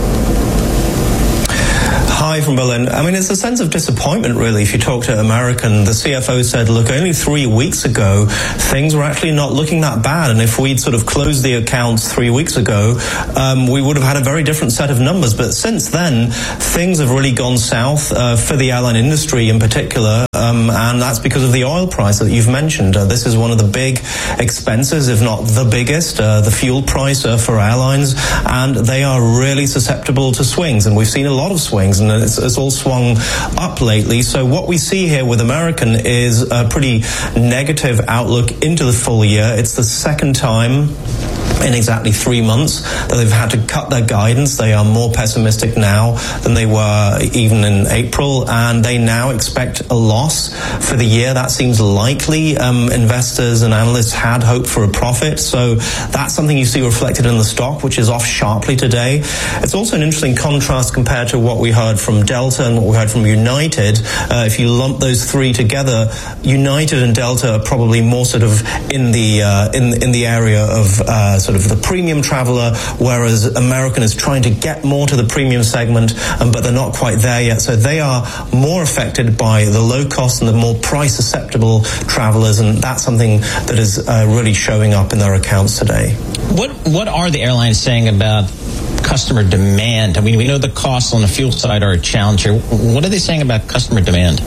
Hi from Berlin. I mean, it's a sense of disappointment, really. If you talk to American, the C F O said, look, only three weeks ago, things were actually not looking that bad. And if we'd sort of closed the accounts three weeks ago, um, we would have had a very different set of numbers. But since then, things have really gone south uh, for the airline industry in particular. Um, and that's because of the oil price that you've mentioned. Uh, this is one of the big expenses, if not the biggest, uh, the fuel price uh, for airlines. And they are really susceptible to swings. And we've seen a lot of swings. And It's, it's all swung up lately. So what we see here with American is a pretty negative outlook into the full year. It's the second time in exactly three months that they've had to cut their guidance. They are more pessimistic now than they were even in April, and they now expect a loss for the year. That seems likely. Um, investors and analysts had hoped for a profit, so that's something you see reflected in the stock, which is off sharply today. It's also an interesting contrast compared to what we heard from Delta and what we heard from United. Uh, if you lump those three together, United and Delta are probably more sort of in the uh, in in the area of uh, sort of the premium traveler, whereas American is trying to get more to the premium segment, um, but they're not quite there yet. So they are more affected by the low cost and the more price susceptible travelers, and that's something that is uh, really showing up in their accounts today. What what are the airlines saying about customer demand? I mean, we know the costs on the fuel side are a challenge here. What are they saying about customer demand?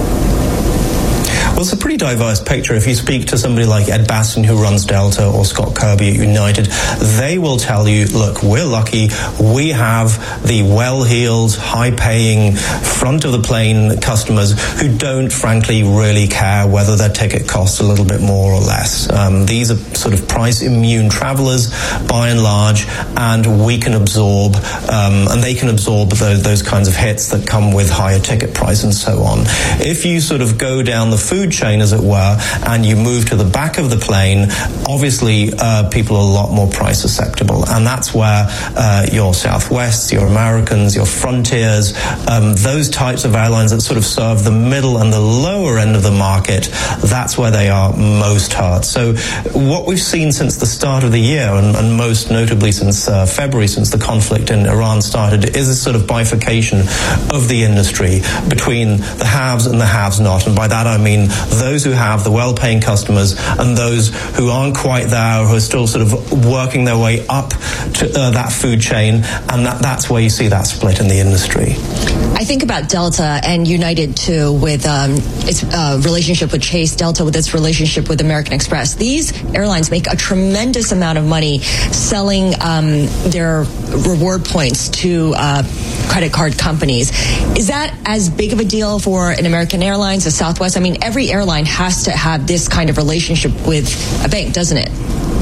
Well, it's a pretty diverse picture. If you speak to somebody like Ed Bastian, who runs Delta, or Scott Kirby at United, they will tell you, look, we're lucky. We have the well-heeled, high-paying, front-of-the-plane customers who don't, frankly, really care whether their ticket costs a little bit more or less. Um, these are sort of price-immune travelers, by and large, and we can absorb, um, and they can absorb those, those kinds of hits that come with higher ticket price and so on. If you sort of go down the food chain, as it were, and you move to the back of the plane, obviously uh, people are a lot more price susceptible, and that's where uh, your Southwests, your Americans, your Frontiers, um, those types of airlines that sort of serve the middle and the lower end of the market, that's where they are most hurt. So what we've seen since the start of the year, and, and most notably since uh, February, since the conflict in Iran started, is a sort of bifurcation of the industry between the haves and the haves not, and by that I mean those who have the well-paying customers and those who aren't quite there, who are still sort of working their way up to uh, that food chain, and that, that's where you see that split in the industry. I think about Delta and United too, with um, its uh, relationship with Chase, Delta with its relationship with American Express. These airlines make a tremendous amount of money selling um, their reward points to uh, credit card companies. Is that as big of a deal for an American Airlines, a Southwest? I mean, every airline has to have this kind of relationship with a bank, doesn't it?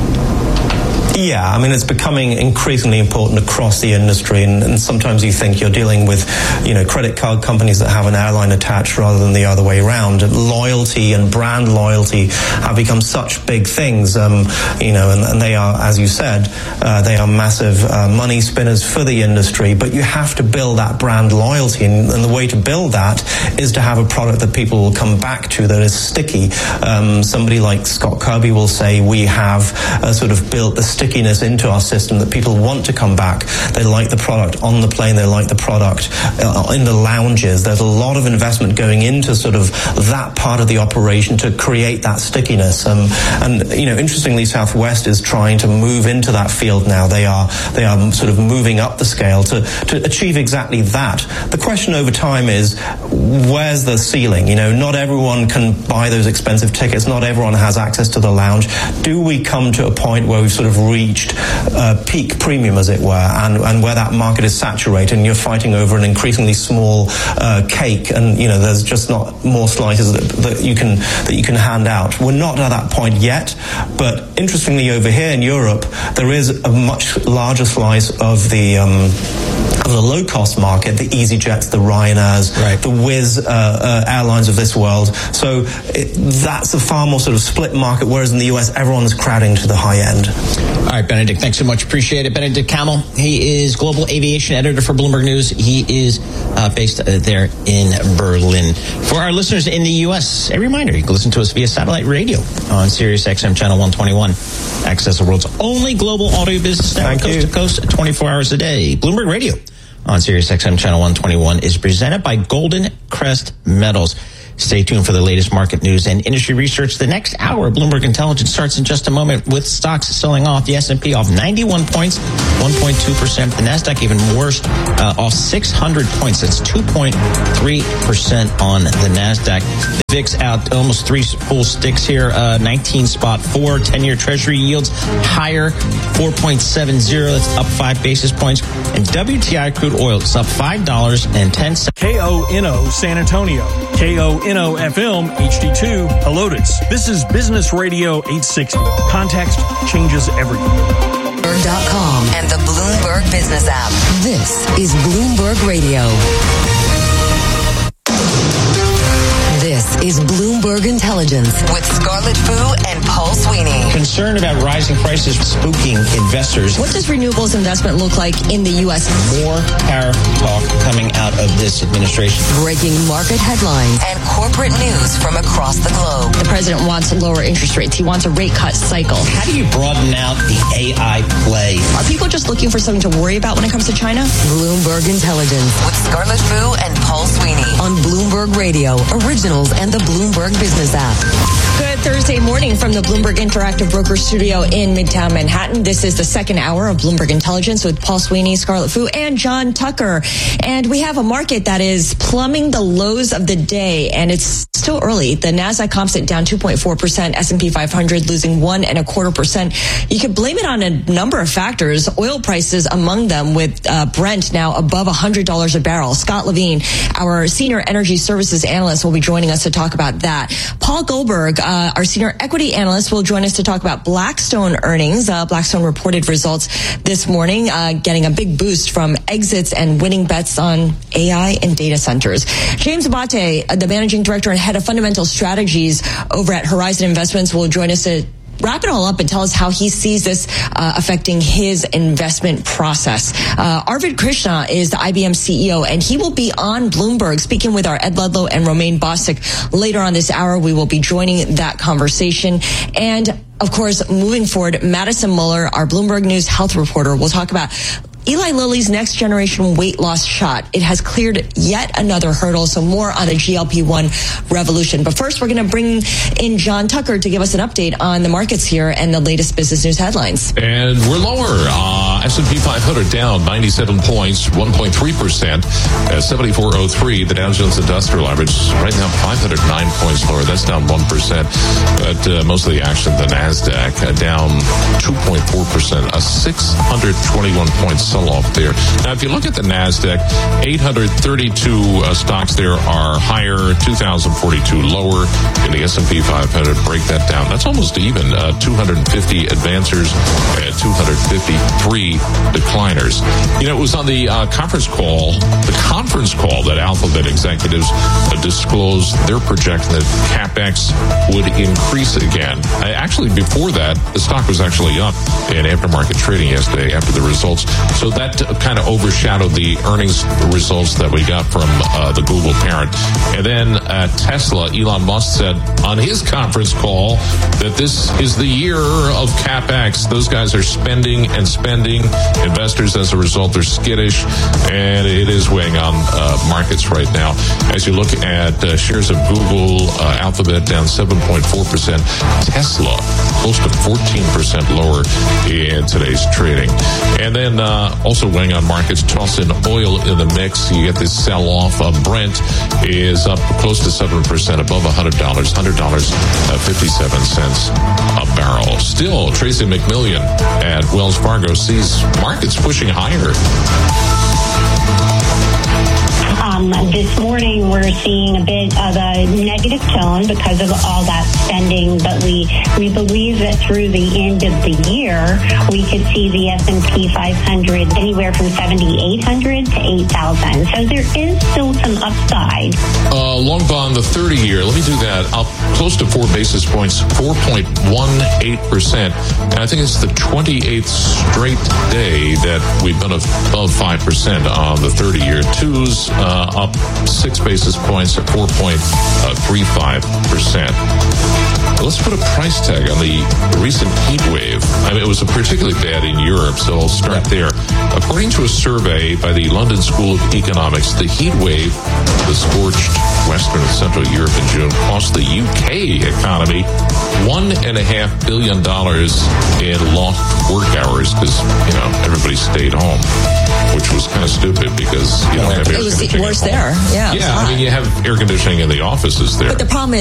Yeah, I mean, it's becoming increasingly important across the industry, and, and sometimes you think you're dealing with, you know, credit card companies that have an airline attached rather than the other way around. Loyalty and brand loyalty have become such big things, um, you know, and, and they are, as you said, uh, they are massive uh, money spinners for the industry, but you have to build that brand loyalty, and, and the way to build that is to have a product that people will come back to that is sticky. Um, somebody like Scott Kirby will say we have uh, sort of built the stickiness into our system that people want to come back. They like the product on the plane. They like the product uh, in the lounges. There's a lot of investment going into sort of that part of the operation to create that stickiness. Um, and, you know, interestingly, Southwest is trying to move into that field now. They are, they are sort of moving up the scale to, to achieve exactly that. The question over time is, where's the ceiling? You know, not everyone can buy those expensive tickets. Not everyone has access to the lounge. Do we come to a point where we've sort of reached uh, peak premium, as it were, and, and where that market is saturated, and you're fighting over an increasingly small uh, cake, and you know there's just not more slices that, that you can that you can hand out. We're not at that point yet, but interestingly, over here in Europe, there is a much larger slice of the um, of the low-cost market, the EasyJets, the Ryanairs, right. the Wizz uh, uh, airlines of this world. So it, that's a far more sort of split market, whereas in the U S, everyone's crowding to the high end. All right, Benedict, thanks so much. Appreciate it. Benedict Kamel, he is global aviation editor for Bloomberg News. He is uh, based uh, there in Berlin. For our listeners in the U S, a reminder, you can listen to us via satellite radio on Sirius X M channel one twenty-one. Access the world's only global audio business network, coast to coast, twenty-four hours a day. Bloomberg Radio on Sirius X M channel one twenty-one is presented by Golden Crest Metals. Stay tuned for the latest market news and industry research. The next hour of Bloomberg Intelligence starts in just a moment with stocks selling off. The S and P off ninety-one points, one point two percent. The NASDAQ even worse, uh, off six hundred points. That's two point three percent on the NASDAQ. The V I X out almost three full sticks here, uh, nineteen spot four. ten-year Treasury yields higher, four point seven zero. That's up five basis points. And W T I crude oil is up five dollars and ten cents. K O N O San Antonio. K O N O F M H D two Helotes. This is Business Radio eight sixty. Context changes everything. Bloomberg dot com and the Bloomberg Business app. This is Bloomberg Radio. This is Bloomberg Intelligence with Scarlett Fu and Paul Sweeney. Concern about rising prices spooking investors. What does renewables investment look like in the U S? More tariff talk coming out of this administration. Breaking market headlines and corporate news from across the globe. The president wants lower interest rates. He wants a rate cut cycle. How do you broaden out the A I play? Are people just looking for something to worry about when it comes to China? Bloomberg Intelligence with Scarlett Fu and Paul Sweeney on Bloomberg Radio, Originals, and the Bloomberg Business app. Good Thursday morning from the Bloomberg Interactive Broker Studio in Midtown Manhattan. This is the second hour of Bloomberg Intelligence with Paul Sweeney, Scarlett Fu, and John Tucker. And we have a market that is plumbing the lows of the day, and it's still early. The NASDAQ composite down two point four percent, S and P five hundred losing one and a quarter percent. You could blame it on a number of factors, oil prices among them, with uh, Brent now above one hundred dollars a barrel. Scott Levine, our senior energy services analyst, will be joining us to talk about that. Paul Goldberg, uh, our senior equity analyst, will join us to talk about Blackstone earnings. Uh, Blackstone reported results this morning, uh, getting a big boost from exits and winning bets on A I and data centers. James Abate, the managing director and head of fundamental strategies over at Horizon Investments, will join us to wrap it all up and tell us how he sees this uh, affecting his investment process. Uh, Arvind Krishna is the I B M C E O, and he will be on Bloomberg speaking with our Ed Ludlow and Romaine Bostic later on this hour. We will be joining that conversation. And, of course, moving forward, Madison Muller, our Bloomberg News health reporter, will talk about Eli Lilly's next generation weight loss shot. It has cleared yet another hurdle, so more on the G L P one revolution. But first, we're going to bring in John Tucker to give us an update on the markets here and the latest business news headlines. And we're lower. Uh, S and P five hundred down ninety-seven points, one point three percent at seventy-four oh three. The Dow Jones Industrial Average right now five hundred nine points lower. That's down one percent. But uh, most of the action, the NASDAQ uh, down two point four percent, a six hundred twenty-one points sell-off there. Now, if you look at the NASDAQ, eight hundred thirty-two uh, stocks there are higher, two thousand forty-two lower. In the S and P five hundred, break that down. That's almost even. Uh, two hundred fifty advancers and two hundred fifty-three decliners. You know, it was on the uh, conference call, the conference call that Alphabet executives uh, disclosed their projection that CapEx would increase again. Uh, actually, before that, the stock was actually up in aftermarket trading yesterday after the results. So that kind of overshadowed the earnings results that we got from uh, the Google parent. And then uh, Tesla, Elon Musk said on his conference call that this is the year of CapEx. Those guys are spending and spending. Investors, as a result, are skittish, and it is weighing on uh, markets right now. As you look at uh, shares of Google, uh, Alphabet down seven point four percent. Tesla close to fourteen percent lower in today's trading. And then uh, uh, also weighing on markets. Toss in oil in the mix. You get this sell-off. Uh, Brent is up close to seven percent, above one hundred dollars, one hundred dollars and fifty-seven cents a barrel. Still, Tracy McMillian at Wells Fargo sees markets pushing higher. Um, this morning, we're seeing a bit of a negative tone because of all that spending, but we we believe that through the end of the year, we could see the S and P five hundred anywhere from seventy-eight hundred to eight thousand. So there is still some upside. Uh, long bond, the thirty-year, let me do that, up close to four basis points, four point one eight percent. And I think it's the twenty-eighth straight day that we've been above five percent on the thirty-year. Twos uh, up six basis points at four point three five percent. Let's put a price tag on the recent heat wave. I mean, it was particularly bad in Europe, so I'll start there. According to a survey by the London School of Economics, the heat wave that scorched Western and Central Europe in June cost the U K economy one and a half billion dollars in lost work hours because, you know, everybody stayed home, which was kind of stupid because you don't have air it was conditioning. worse at home. there. Yeah. Yeah. I mean, you have air conditioning in the offices there. But the problem